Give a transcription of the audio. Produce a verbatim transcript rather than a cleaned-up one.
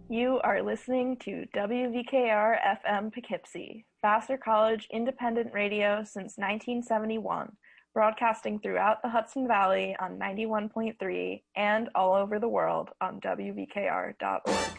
You are listening to W V K R F M Poughkeepsie, Vassar College independent radio since nineteen seventy-one, broadcasting throughout the Hudson Valley on ninety-one point three and all over the world on W V K R dot org.